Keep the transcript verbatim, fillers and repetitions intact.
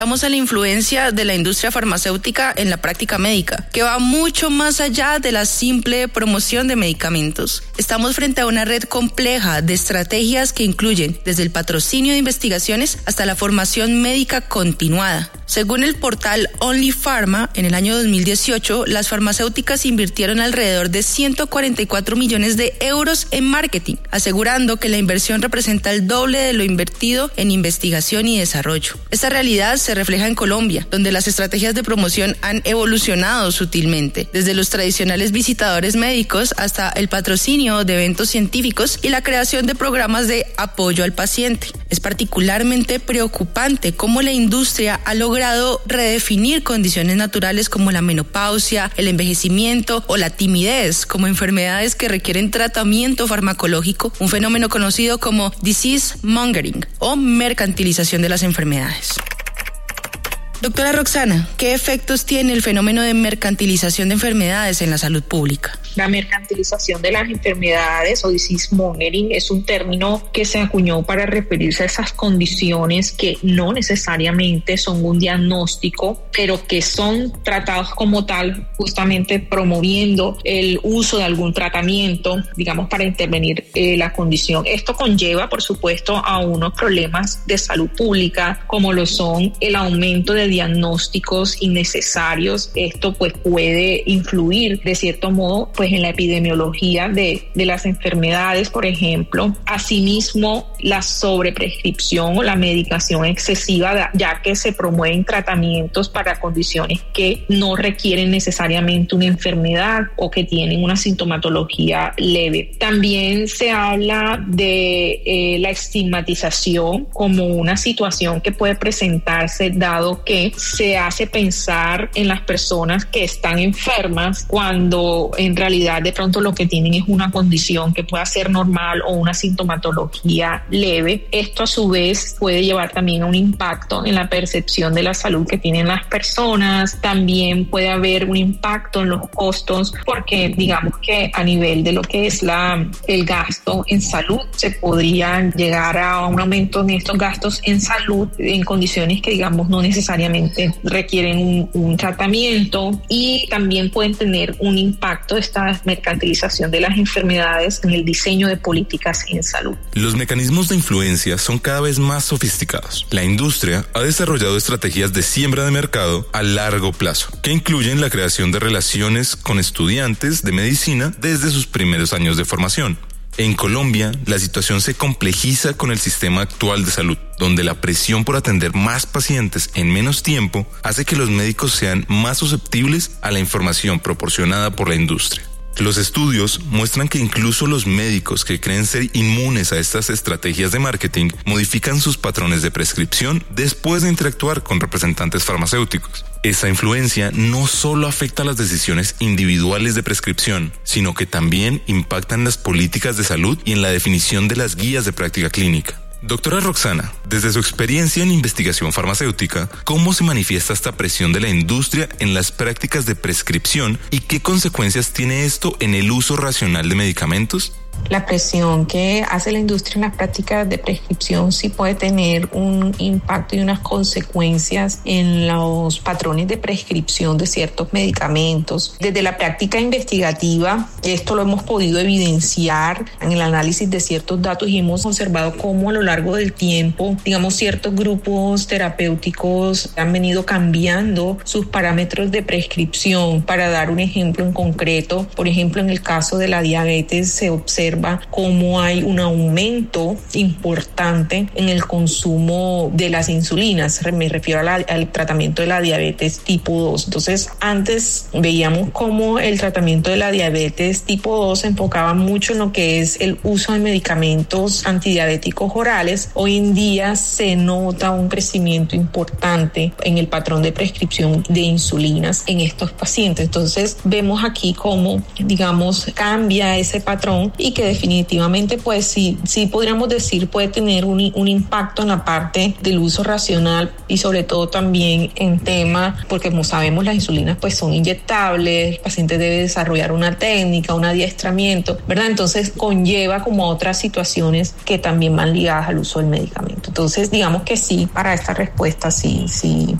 Vamos a la influencia de la industria farmacéutica en la práctica médica, que va mucho más allá de la simple promoción de medicamentos. Estamos frente a una red compleja de estrategias que incluyen desde el patrocinio de investigaciones hasta la formación médica continuada. Según el portal Only Pharma, en el año dos mil dieciocho, las farmacéuticas invirtieron alrededor de ciento cuarenta y cuatro millones de euros en marketing, asegurando que la inversión representa el doble de lo invertido en investigación y desarrollo. Esta realidad se refleja en Colombia, donde las estrategias de promoción han evolucionado sutilmente, desde los tradicionales visitadores médicos hasta el patrocinio de eventos científicos y la creación de programas de apoyo al paciente. Es particularmente preocupante cómo la industria ha logrado redefinir condiciones naturales como la menopausia, el envejecimiento o la timidez como enfermedades que requieren tratamiento farmacológico, un fenómeno conocido como disease mongering o mercantilización de las enfermedades. Doctora Roxana, ¿qué efectos tiene el fenómeno de mercantilización de enfermedades en la salud pública? La mercantilización de las enfermedades o disease mongering es un término que se acuñó para referirse a esas condiciones que no necesariamente son un diagnóstico, pero que son tratados como tal, justamente promoviendo el uso de algún tratamiento, digamos, para intervenir eh, la condición. Esto conlleva, por supuesto, a unos problemas de salud pública, como lo son el aumento de diagnósticos innecesarios. Esto pues puede influir de cierto modo pues en la epidemiología de, de las enfermedades, por ejemplo. Asimismo, la sobreprescripción o la medicación excesiva, ya que se promueven tratamientos para condiciones que no requieren necesariamente una enfermedad o que tienen una sintomatología leve. También se habla de eh, la estigmatización como una situación que puede presentarse dado que se hace pensar en las personas que están enfermas cuando en realidad de pronto lo que tienen es una condición que pueda ser normal o una sintomatología leve. Esto a su vez puede llevar también a un impacto en la percepción de la salud que tienen las personas. También puede haber un impacto en los costos porque digamos que a nivel de lo que es la, el gasto en salud se podría llegar a un aumento en estos gastos en salud en condiciones que digamos no necesariamente requieren un, un tratamiento, y también pueden tener un impacto esta mercantilización de las enfermedades en el diseño de políticas en salud. Los mecanismos de influencia son cada vez más sofisticados. La industria ha desarrollado estrategias de siembra de mercado a largo plazo, que incluyen la creación de relaciones con estudiantes de medicina desde sus primeros años de formación. En Colombia, la situación se complejiza con el sistema actual de salud, donde la presión por atender más pacientes en menos tiempo hace que los médicos sean más susceptibles a la información proporcionada por la industria. Los estudios muestran que incluso los médicos que creen ser inmunes a estas estrategias de marketing modifican sus patrones de prescripción después de interactuar con representantes farmacéuticos. Esa influencia no solo afecta las decisiones individuales de prescripción, sino que también impacta en las políticas de salud y en la definición de las guías de práctica clínica. Doctora Roxana, desde su experiencia en investigación farmacéutica, ¿cómo se manifiesta esta presión de la industria en las prácticas de prescripción y qué consecuencias tiene esto en el uso racional de medicamentos? La presión que hace la industria en las prácticas de prescripción sí puede tener un impacto y unas consecuencias en los patrones de prescripción de ciertos medicamentos. Desde la práctica investigativa, esto lo hemos podido evidenciar en el análisis de ciertos datos y hemos observado cómo a lo largo del tiempo, digamos, ciertos grupos terapéuticos han venido cambiando sus parámetros de prescripción. Para dar un ejemplo en concreto, por ejemplo, en el caso de la diabetes se observa cómo hay un aumento importante en el consumo de las insulinas. Me refiero a la, al tratamiento de la diabetes tipo dos. Entonces, antes veíamos cómo el tratamiento de la diabetes tipo dos se enfocaba mucho en lo que es el uso de medicamentos antidiabéticos orales. Hoy en día se nota un crecimiento importante en el patrón de prescripción de insulinas en estos pacientes. Entonces, vemos aquí cómo, digamos, cambia ese patrón y y que definitivamente pues sí, sí podríamos decir puede tener un, un impacto en la parte del uso racional y sobre todo también en tema, porque como sabemos las insulinas pues son inyectables, el paciente debe desarrollar una técnica, un adiestramiento, ¿verdad? Entonces conlleva como otras situaciones que también van ligadas al uso del medicamento. Entonces digamos que sí, para esta respuesta sí, sí